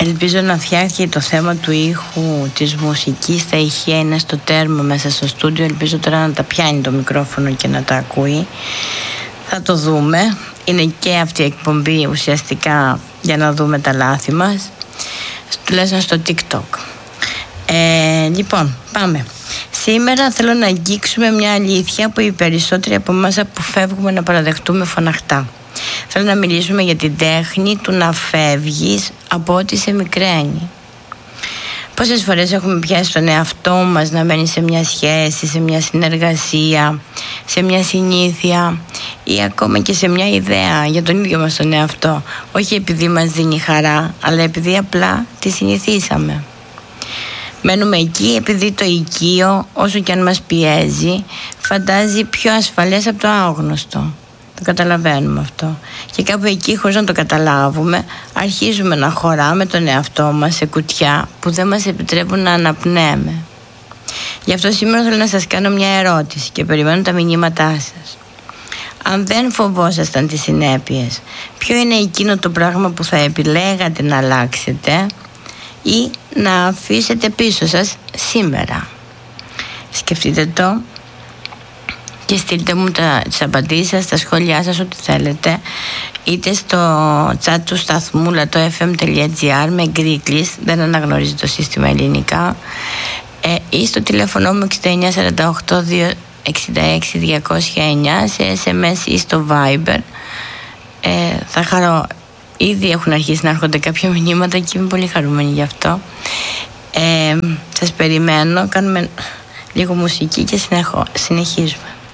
Ελπίζω να φτιάχτηκε το θέμα του ήχου, της μουσικής, τα ηχεία είναι στο τέρμα μέσα στο στούντιο. Ελπίζω τώρα να τα πιάνει το μικρόφωνο και να τα ακούει. Θα το δούμε. Είναι και αυτή η εκπομπή ουσιαστικά για να δούμε τα λάθη μας, τουλάχιστον στο TikTok. Λοιπόν, πάμε. Σήμερα θέλω να αγγίξουμε μια αλήθεια που οι περισσότεροι από εμάς αποφεύγουμε να παραδεχτούμε φωναχτά. Θέλω να μιλήσουμε για την τέχνη του να φεύγεις από ό,τι σε μικραίνει. Πόσες φορές έχουμε πιάσει τον εαυτό μας να μένει σε μια σχέση, σε μια συνεργασία, σε μια συνήθεια ή ακόμα και σε μια ιδέα για τον ίδιο μας τον εαυτό. Όχι επειδή μας δίνει χαρά, αλλά επειδή απλά τη συνηθίσαμε. Μένουμε εκεί επειδή το οικείο, όσο και αν μας πιέζει, φαντάζει πιο ασφαλές από το άγνωστο. Το καταλαβαίνουμε αυτό. Και κάπου εκεί, χωρίς να το καταλάβουμε, αρχίζουμε να χωράμε τον εαυτό μας σε κουτιά που δεν μας επιτρέπουν να αναπνέμε. Γι' αυτό σήμερα θέλω να σας κάνω μια ερώτηση και περιμένω τα μηνύματά σας. Αν δεν φοβόσασταν τις συνέπειες, ποιο είναι εκείνο το πράγμα που θα επιλέγατε να αλλάξετε ή να αφήσετε πίσω σας σήμερα? Σκεφτείτε το και στείλτε μου τις απαντήσεις σας, τα σχόλιά σας, ό,τι θέλετε, είτε στο chat του σταθμού latofm.gr με γκρίκλις, δεν αναγνωρίζει το σύστημα ελληνικά, ή στο τηλέφωνο μου 6948 266 209, σε SMS ή στο Viber. Θα χαρώ. Ήδη έχουν αρχίσει να έρχονται κάποια μηνύματα και είμαι πολύ χαρούμενη γι' αυτό. Σας περιμένω, κάνουμε λίγο μουσική και συνεχίζουμε.